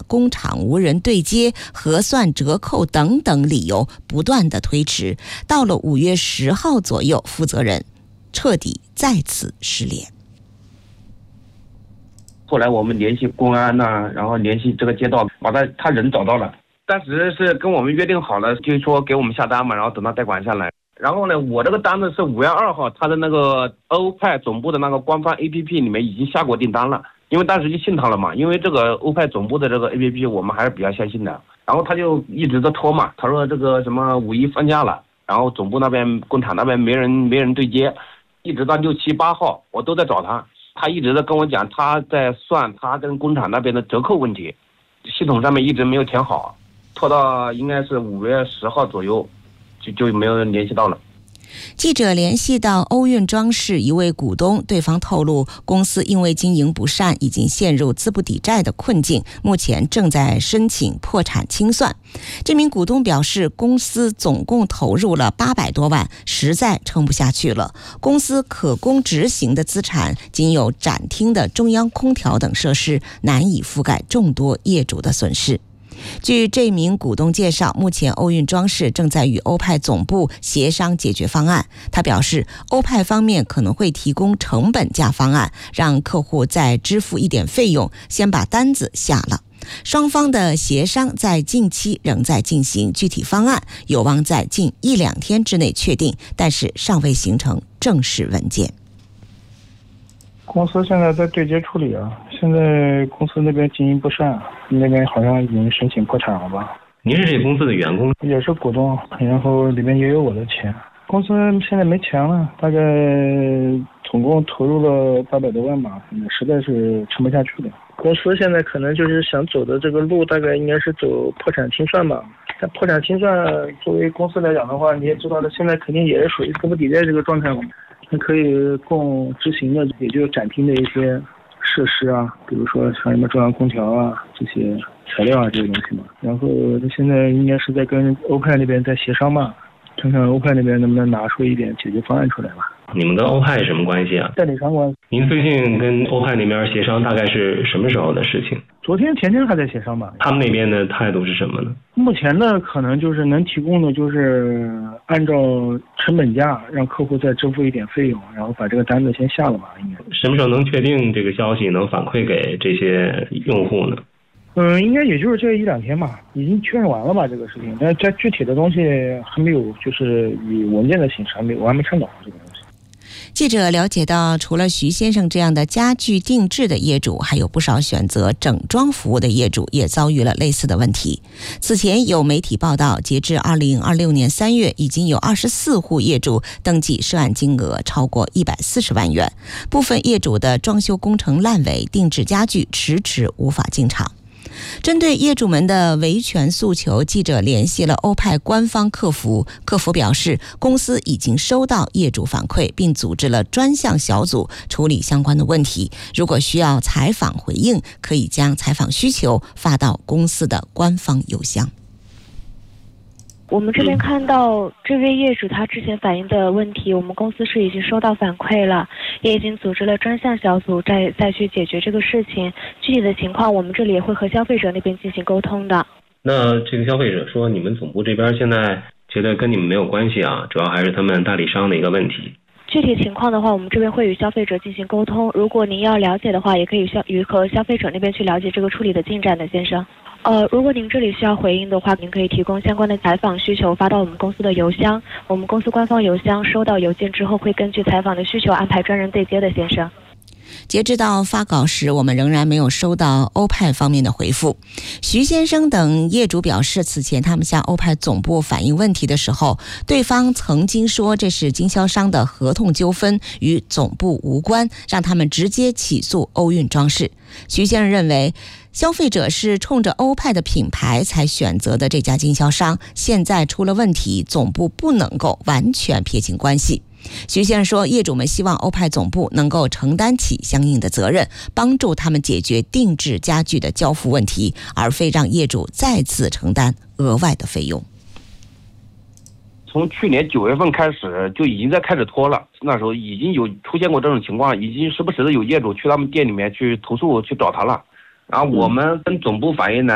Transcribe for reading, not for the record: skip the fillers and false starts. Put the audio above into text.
工厂无人对接、核算折扣等等理由不断的推迟。到了5月10号左右，负责人彻底再次失联。 后来我们联系公安然后联系这个街道，把他人找到了。当时是跟我们约定好了，就是说给我们下单嘛，然后等他贷款下来。然后呢，我这个单子是5月2号，他的那个欧派总部的那个官方 APP 里面已经下过订单了，因为当时就信他了嘛，因为这个欧派总部的这个 APP 我们还是比较相信的。然后他就一直在拖嘛，他说这个什么5一放假了，然后总部那边工厂那边没人对接，一直到6、7、8号我都在找他，他一直在跟我讲他在算他跟工厂那边的折扣问题，系统上面一直没有填好，拖到应该是5月10号左右就没有人联系到了。 记者联系到欧运装饰一位股东，对方透露，公司因为经营不善，已经陷入资不抵债的困境，目前正在申请破产清算。这名股东表示，公司总共投入了800多万，实在撑不下去了。公司可供执行的资产仅有展厅的中央空调等设施，难以覆盖众多业主的损失。据这名股东介绍，目前欧运装饰正在与欧派总部协商解决方案。他表示，欧派方面可能会提供成本价方案，让客户再支付一点费用，先把单子下了。双方的协商在近期仍在进行，具体方案有望在近1、2天之内确定，但是尚未形成正式文件。 公司现在在对接处理啊，现在公司那边经营不善，那边好像已经申请破产了吧。 您是这公司的员工？ 也是股东，然后里面也有我的钱。公司现在没钱了，大概总共投入了800多万吧，实在是撑不下去了。公司现在可能就是想走的这个路，大概应该是走破产清算吧。但破产清算作为公司来讲的话，你也知道的，现在肯定也是属于资不抵债这个状态嘛。它可以供执行的，也就是展厅的一些设施啊，比如说像什么中央空调啊这些材料啊这些东西嘛。然后现在应该是在跟欧派那边在协商嘛，看看欧派那边能不能拿出一点解决方案出来吧。 你们跟欧派什么关系啊？ 代理商关系。 您最近跟欧派那边协商大概是什么时候的事情？ 昨天前天还在协商吧。 他们那边的态度是什么呢？ 目前的可能就是能提供的就是按照成本价让客户再支付一点费用，然后把这个单子先下了吧。应该什么时候能确定这个消息，能反馈给这些用户呢？ 应该也就是这1、2天吧，已经确认完了吧这个事情，但这具体的东西还没有，就是以文件的形式我还没看到这个东西。 记者了解到，除了徐先生这样的家具定制的业主，还有不少选择整装服务的业主也遭遇了类似的问题。此前有媒体报道，截至2026年3月，已经有24户业主登记涉案金额超过140万元。部分业主的装修工程烂尾，定制家具迟迟无法进场。针对业主们的维权诉求，记者联系了欧派官方客服，客服表示，公司已经收到业主反馈，并组织了专项小组处理相关的问题。如果需要采访回应，可以将采访需求发到公司的官方邮箱。 我们这边看到这位业主他之前反映的问题，我们公司是已经收到反馈了，也已经组织了专项小组再去解决这个事情。具体的情况我们这里也会和消费者那边进行沟通的。 那这个消费者说，你们总部这边现在觉得跟你们没有关系啊，主要还是他们代理商的一个问题。 具体情况的话，我们这边会与消费者进行沟通，如果您要了解的话，也可以和消费者那边去了解这个处理的进展的，先生。如果您这里需要回应的话，您可以提供相关的采访需求发到我们公司的邮箱，我们公司官方邮箱，收到邮件之后会根据采访的需求安排专人对接的，先生。 截至到发稿时，我们仍然没有收到欧派方面的回复。徐先生等业主表示，此前他们向欧派总部反映问题的时候，对方曾经说这是经销商的合同纠纷，与总部无关，让他们直接起诉欧运装饰。徐先生认为，消费者是冲着欧派的品牌才选择的这家经销商，现在出了问题，总部不能够完全撇清关系。徐先生说，业主们希望欧派总部能够承担起相应的责任，帮助他们解决定制家具的交付问题，而非让业主再次承担额外的费用。 从去年9月份开始就已经在开始拖了，那时候已经有出现过这种情况，已经时不时的有业主去他们店里面去投诉，去找他了。然后我们跟总部反映呢，